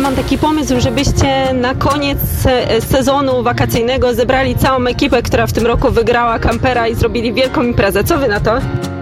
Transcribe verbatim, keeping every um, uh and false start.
mam taki pomysł, żebyście na koniec sezonu wakacyjnego zebrali całą ekipę, która w tym roku wygrała kampera i zrobili wielką imprezę. Co wy na to?